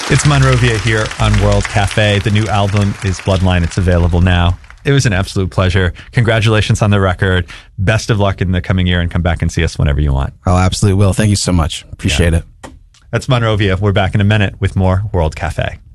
It's Monrovia here on World Cafe. The new album is Bloodline. It's available now. It was an absolute pleasure. Congratulations on the record. Best of luck in the coming year, and come back and see us whenever you want. Oh, absolutely will. Thank you so much. Appreciate it. That's Monrovia. We're back in a minute with more World Cafe.